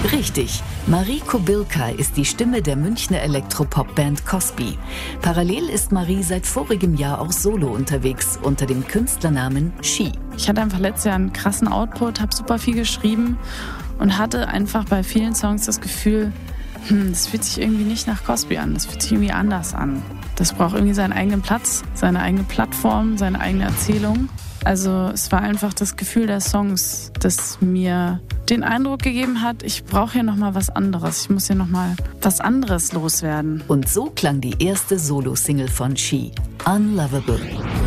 Richtig, Marie Kobylka ist die Stimme der Münchner Elektropop-Band Cosby. Parallel ist Marie seit vorigem Jahr auch solo unterwegs unter dem Künstlernamen She. Ich hatte einfach letztes Jahr einen krassen Output, habe super viel geschrieben und hatte einfach bei vielen Songs das Gefühl, das fühlt sich irgendwie nicht nach Cosby an, das fühlt sich irgendwie anders an. Das braucht irgendwie seinen eigenen Platz, seine eigene Plattform, seine eigene Erzählung. Also es war einfach das Gefühl der Songs, das mir den Eindruck gegeben hat, ich brauche hier nochmal was anderes. Ich muss hier nochmal was anderes loswerden. Und so klang die erste Solo-Single von She, Unlovable.